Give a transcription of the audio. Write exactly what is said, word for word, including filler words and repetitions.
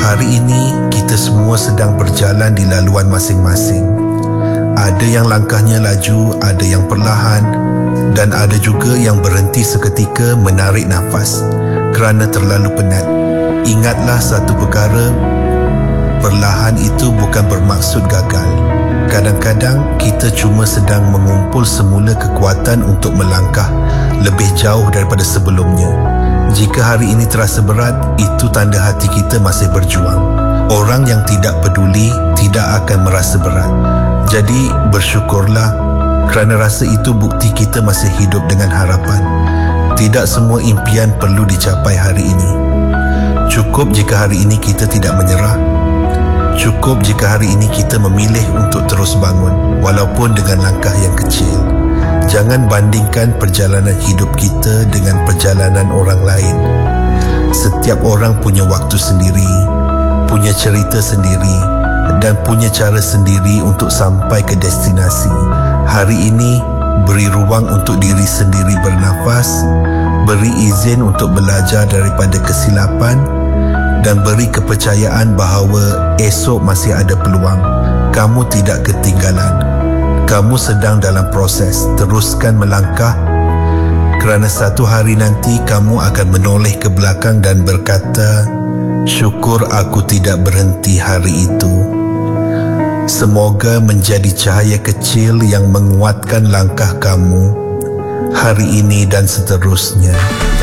Hari ini kita semua sedang berjalan di laluan masing-masing. Ada yang langkahnya laju, ada yang perlahan, dan ada juga yang berhenti seketika menarik nafas kerana terlalu penat. Ingatlah satu perkara, perlahan itu bukan bermaksud gagal. Kadang-kadang kita cuma sedang mengumpul semula kekuatan untuk melangkah lebih jauh daripada sebelumnya. Jika hari ini terasa berat, itu tanda hati kita masih berjuang. Orang yang tidak peduli tidak akan merasa berat. Jadi bersyukurlah, kerana rasa itu bukti kita masih hidup dengan harapan. Tidak semua impian perlu dicapai hari ini. Cukup jika hari ini kita tidak menyerah. Cukup jika hari ini kita memilih untuk terus bangun, walaupun dengan langkah yang kecil. Jangan bandingkan perjalanan hidup kita dengan perjalanan orang lain. Setiap orang punya waktu sendiri, punya cerita sendiri, dan punya cara sendiri untuk sampai ke destinasi. Hari ini, beri ruang untuk diri sendiri bernafas, beri izin untuk belajar daripada kesilapan, dan beri kepercayaan bahawa esok masih ada peluang. Kamu tidak ketinggalan. Kamu sedang dalam proses. Teruskan melangkah, kerana satu hari nanti kamu akan menoleh ke belakang dan berkata, syukur aku tidak berhenti hari itu. Semoga menjadi cahaya kecil yang menguatkan langkah kamu hari ini dan seterusnya.